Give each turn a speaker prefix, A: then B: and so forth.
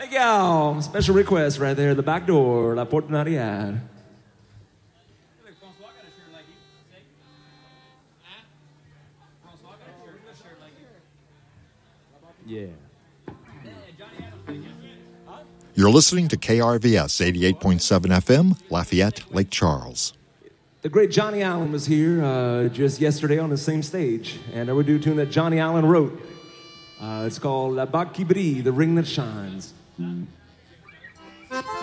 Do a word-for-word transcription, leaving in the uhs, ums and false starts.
A: Thank y'all. Special request right there, the back door, La Porta Navidad. Yeah.
B: You're listening to K R V S eighty-eight point seven F M, Lafayette, Lake Charles.
A: The great Johnny Allen was here uh, just yesterday on the same stage, and we're doing a tune that Johnny Allen wrote. Uh, it's called La Bague qui brille, the ring that shines.